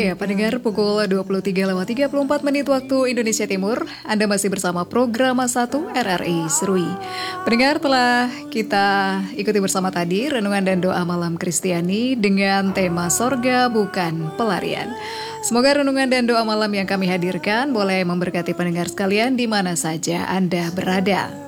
Ya, pendengar pukul 23:34 waktu Indonesia Timur, Anda masih bersama program 1 RRI Serui. Pendengar, telah kita ikuti bersama tadi renungan dan doa malam Kristiani dengan tema Sorga Bukan Pelarian. Semoga renungan dan doa malam yang kami hadirkan boleh memberkati pendengar sekalian di mana saja Anda berada.